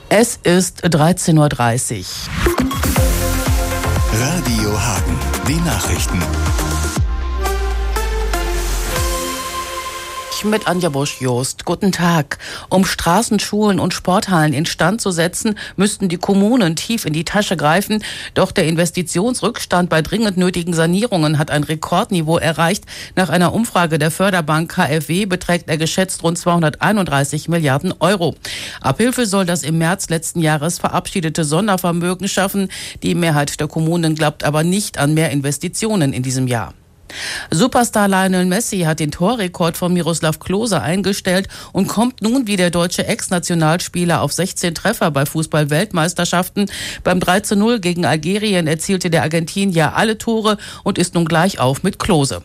Es ist 13:30 Uhr. Radio Hagen, die Nachrichten. Mit Anja Busch-Jost. Guten Tag. Um Straßen, Schulen und Sporthallen instand zu setzen, müssten die Kommunen tief in die Tasche greifen. Doch der Investitionsrückstand bei dringend nötigen Sanierungen hat ein Rekordniveau erreicht. Nach einer Umfrage der Förderbank KfW beträgt er geschätzt rund 231 Milliarden Euro. Abhilfe soll das im März letzten Jahres verabschiedete Sondervermögen schaffen. Die Mehrheit der Kommunen glaubt aber nicht an mehr Investitionen in diesem Jahr. Superstar Lionel Messi hat den Torrekord von Miroslav Klose eingestellt und kommt nun wie der deutsche Ex-Nationalspieler auf 16 Treffer bei Fußball-Weltmeisterschaften. Beim 3:0 gegen Algerien erzielte der Argentinier alle Tore und ist nun gleich auf mit Klose.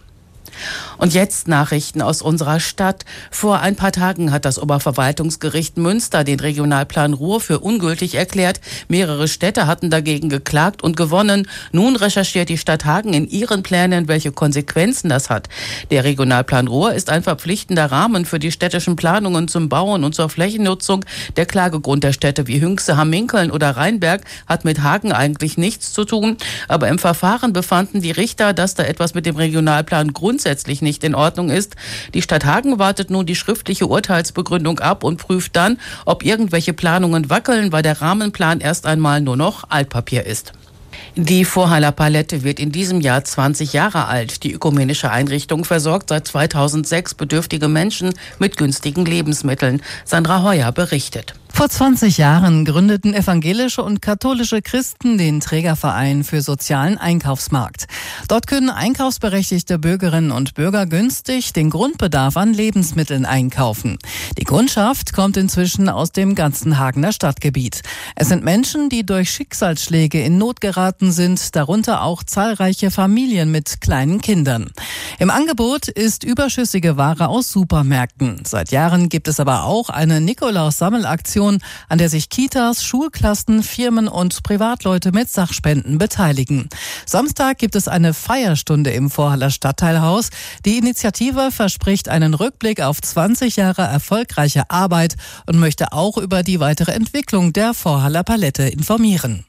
Und jetzt Nachrichten aus unserer Stadt. Vor ein paar Tagen hat das Oberverwaltungsgericht Münster den Regionalplan Ruhr für ungültig erklärt. Mehrere Städte hatten dagegen geklagt und gewonnen. Nun recherchiert die Stadt Hagen in ihren Plänen, welche Konsequenzen das hat. Der Regionalplan Ruhr ist ein verpflichtender Rahmen für die städtischen Planungen zum Bauen und zur Flächennutzung. Der Klagegrund der Städte wie Hünxe, Hamminkeln oder Rheinberg hat mit Hagen eigentlich nichts zu tun. Aber im Verfahren befanden die Richter, dass da etwas mit dem Regionalplan grundsätzlich nicht in Ordnung ist. Die Stadt Hagen wartet nun die schriftliche Urteilsbegründung ab und prüft dann, ob irgendwelche Planungen wackeln, weil der Rahmenplan erst einmal nur noch Altpapier ist. Die Vorhaler Palette wird in diesem Jahr 20 Jahre alt. Die ökumenische Einrichtung versorgt seit 2006 bedürftige Menschen mit günstigen Lebensmitteln. Sandra Heuer berichtet. Vor 20 Jahren gründeten evangelische und katholische Christen den Trägerverein für sozialen Einkaufsmarkt. Dort können einkaufsberechtigte Bürgerinnen und Bürger günstig den Grundbedarf an Lebensmitteln einkaufen. Die Kundschaft kommt inzwischen aus dem ganzen Hagener Stadtgebiet. Es sind Menschen, die durch Schicksalsschläge in Not geraten sind, darunter auch zahlreiche Familien mit kleinen Kindern. Im Angebot ist überschüssige Ware aus Supermärkten. Seit Jahren gibt es aber auch eine Nikolaus-Sammelaktion, an der sich Kitas, Schulklassen, Firmen und Privatleute mit Sachspenden beteiligen. Samstag gibt es eine Feierstunde im Vorhaler Stadtteilhaus. Die Initiative verspricht einen Rückblick auf 20 Jahre erfolgreiche Arbeit und möchte auch über die weitere Entwicklung der Vorhaler Palette informieren.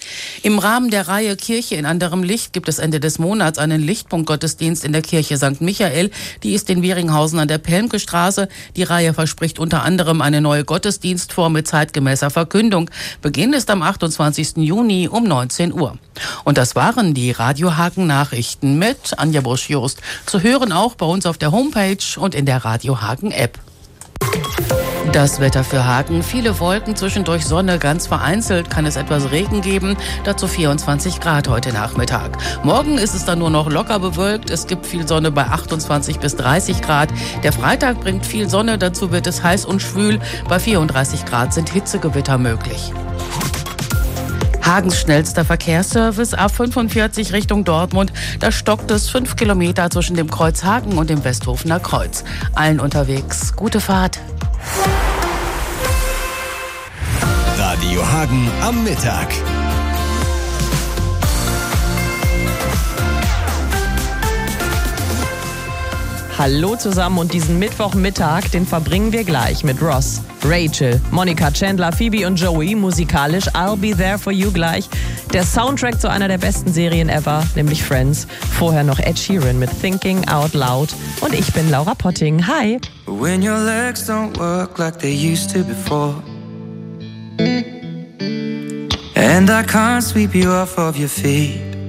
Im Rahmen der Reihe Kirche in anderem Licht gibt es Ende des Monats einen Lichtpunktgottesdienst in der Kirche St. Michael. Die ist in Wieringhausen an der Pelmke-Straße. Die Reihe verspricht unter anderem eine neue Gottesdienstform mit zeitgemäßer Verkündung. Beginn ist am 28. Juni um 19 Uhr. Und das waren die Radio Hagen Nachrichten mit Anja Busch-Jost. Zu hören auch bei uns auf der Homepage und in der Radio Hagen App. Das Wetter für Hagen. Viele Wolken, zwischendurch Sonne, ganz vereinzelt kann es etwas Regen geben. Dazu 24 Grad heute Nachmittag. Morgen ist es dann nur noch locker bewölkt. Es gibt viel Sonne bei 28 bis 30 Grad. Der Freitag bringt viel Sonne, dazu wird es heiß und schwül. Bei 34 Grad sind Hitzegewitter möglich. Hagens schnellster Verkehrsservice A45 Richtung Dortmund. Da stockt es 5 Kilometer zwischen dem Kreuz Hagen und dem Westhofener Kreuz. Allen unterwegs gute Fahrt. Radio Hagen am Mittag. Hallo zusammen und diesen Mittwochmittag, den verbringen wir gleich mit Ross, Rachel, Monica, Chandler, Phoebe und Joey, musikalisch I'll Be There For You gleich. Der Soundtrack zu einer der besten Serien ever, nämlich Friends. Vorher noch Ed Sheeran mit Thinking Out Loud. Und ich bin Laura Potting. Hi! When your legs don't work like they used to before, and I can't sweep you off of your feet,